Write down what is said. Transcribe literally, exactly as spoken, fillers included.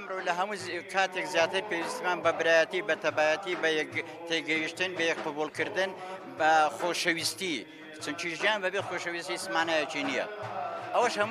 ئەمڕۆ لە هەموو کاتێک زیاتر پێویستمان بە برایەتی بە تەبایەتی بە تێگەیشتن بە یەک قبوڵکردن بە خۆشەویستی چونکی ژیان بەبێ خۆشەویستی سمانایەکی نییە ئەوەش